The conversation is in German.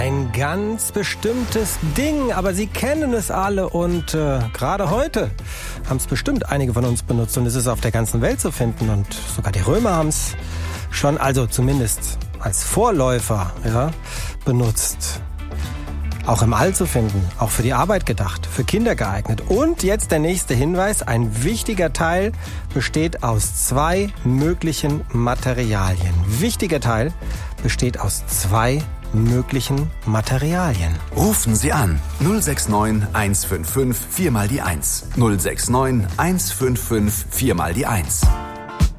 Ein ganz bestimmtes Ding, aber Sie kennen es alle und gerade heute haben es bestimmt einige von uns benutzt und es ist auf der ganzen Welt zu finden und sogar die Römer haben es schon, also zumindest als Vorläufer, benutzt. Auch im All zu finden, auch für die Arbeit gedacht, für Kinder geeignet. Und jetzt der nächste Hinweis, ein wichtiger Teil besteht aus 2 möglichen Materialien. Wichtiger Teil besteht aus 2 möglichen Materialien. Rufen Sie an 069 155 4 mal die 1. 069 155 4 mal die 1.